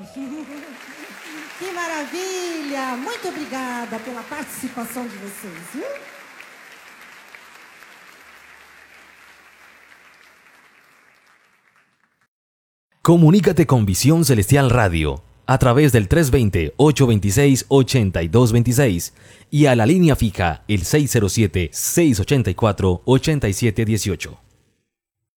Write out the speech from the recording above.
Que maravilha! Muito obrigada pela participação de vocês, viu? Comunícate con Visión Celestial Radio a través del 320-826-8226 y a la línea fija el 607-684-8718.